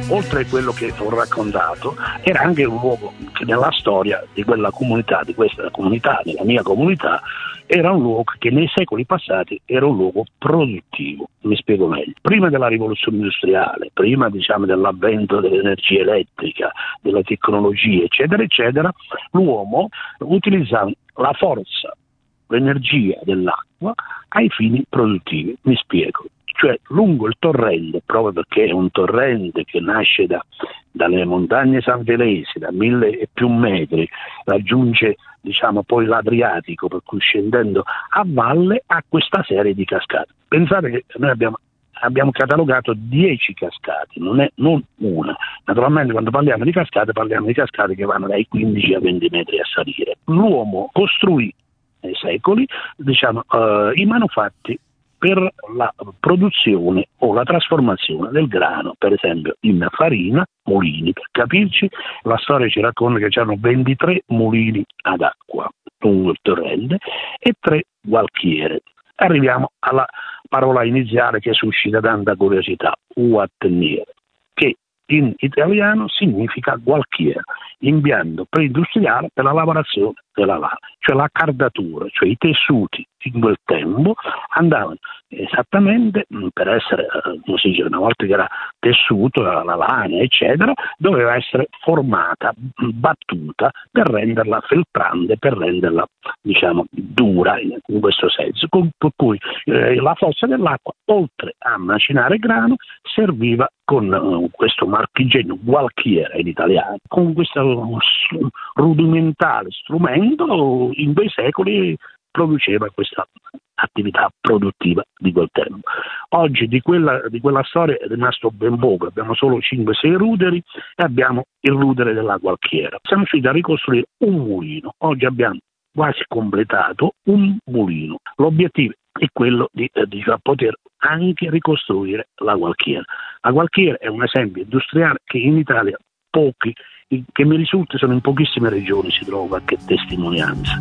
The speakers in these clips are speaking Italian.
oltre a quello che ho raccontato, era anche un luogo che nella storia di quella comunità, di questa comunità, della mia comunità, era un luogo che nei secoli passati era un luogo produttivo. Mi spiego meglio. Prima della rivoluzione industriale, prima dell'avvento dell'energia elettrica, della tecnologia, eccetera, eccetera, l'uomo utilizzava la forza, l'energia dell'acqua ai fini produttivi. Mi spiego. Cioè lungo il torrente, proprio perché è un torrente che nasce dalle montagne sanvelesi, da 1000 e più metri, raggiunge poi l'Adriatico, per cui scendendo a valle ha questa serie di cascate. Pensate che noi abbiamo catalogato 10 cascate, non una. Naturalmente quando parliamo di cascate che vanno dai 15 ai 20 metri a salire. L'uomo costruì nei secoli i manufatti per la produzione o la trasformazione del grano, per esempio in farina, mulini. Per capirci, la storia ci racconta che c'erano 23 mulini ad acqua lungo il torrente e 3 gualchiere. Arriviamo alla parola iniziale che suscita tanta curiosità, uatniere, che in italiano significa gualchiera, impianto preindustriale per la lavorazione della lana, cioè la cardatura, cioè i tessuti in quel tempo andavano esattamente per essere, come si dice, una volta che era tessuto, la lana, eccetera, doveva essere formata, battuta per renderla feltrante, per renderla, dura in questo senso. Per cui la fossa dell'acqua, oltre a macinare il grano, serviva con questo marchigenio gualchiera in italiano, con questo rudimentale strumento in quei secoli produceva questa attività produttiva di quel tempo. Oggi di quella storia è rimasto ben poco, abbiamo solo 5-6 ruderi e abbiamo il rudere della gualchiera. Siamo riusciti a ricostruire un mulino, oggi abbiamo quasi completato un mulino. L'obiettivo è quello di poter anche ricostruire la gualchiera. La gualchiera è un esempio industriale che in Italia pochi, che mi risulta sono in pochissime regioni si trova qualche testimonianza.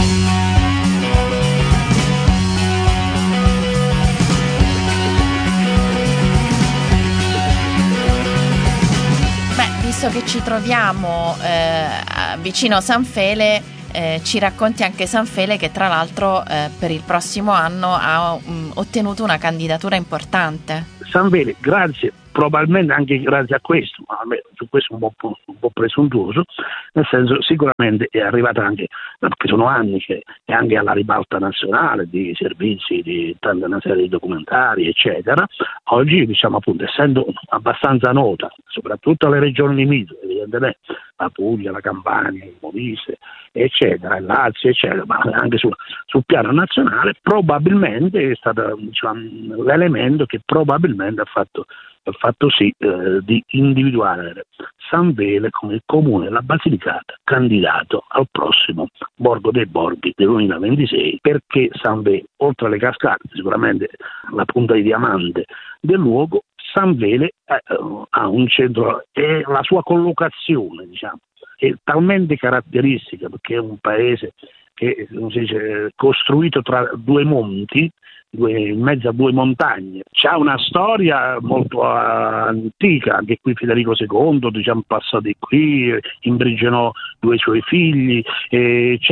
Visto che ci troviamo vicino a San Fele, ci racconti anche San Fele che tra l'altro per il prossimo anno ha ottenuto una candidatura importante. San Fele, grazie, probabilmente anche grazie a questo, ma su questo un po' presuntuoso, nel senso sicuramente è arrivata anche, perché sono anni che è anche alla ribalta nazionale di servizi, di tanta una serie di documentari, eccetera. Oggi, appunto, essendo abbastanza nota, soprattutto alle regioni limitrofe, evidentemente, la Puglia, la Campania, il Molise, eccetera, il Lazio, eccetera, ma anche sul piano nazionale, probabilmente è stato l'elemento che probabilmente ha fatto sì di individuare San Fele come il comune della Basilicata candidato al prossimo Borgo dei Borghi del 2026, perché San Fele, oltre alle cascate, sicuramente la punta di diamante del luogo, San Fele ha un centro e la sua collocazione è talmente caratteristica, perché è un paese che costruito tra due monti, in mezzo a due montagne. C'ha una storia molto antica, anche qui Federico II passò di qui, imprigionò 2 suoi figli, c'è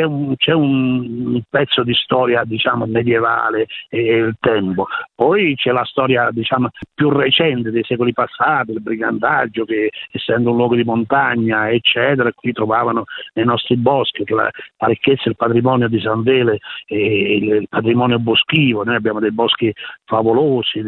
un pezzo di storia medievale il tempo. Poi c'è la storia più recente dei secoli passati, il brigantaggio, che essendo un luogo di montagna eccetera, qui trovavano nei nostri boschi che la ricchezza e il patrimonio di San Fele e il patrimonio boschivo. Noi abbiamo dei boschi favolosi,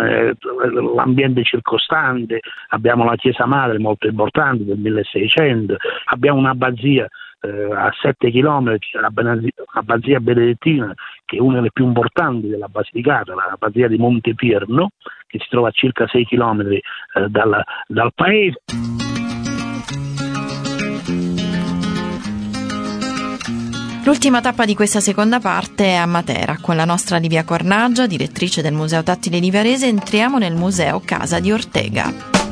l'ambiente circostante, abbiamo la chiesa madre molto importante del 1600, abbiamo un'abbazia a 7 chilometri, l'abbazia benedettina, che è una delle più importanti della Basilicata, l'abbazia di Montepierno, che si trova a circa 6 chilometri dal paese. L'ultima tappa di questa seconda parte è a Matera. Con la nostra Livia Cornaggia, direttrice del Museo Tattile di Varese, entriamo nel Museo Casa di Ortega.